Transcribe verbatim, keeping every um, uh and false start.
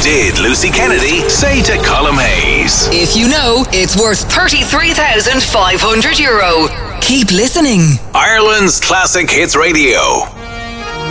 did Lucy Kennedy say to Colm Hayes? If you know, it's worth thirty-three thousand five hundred euro. Keep listening. Ireland's Classic Hits Radio.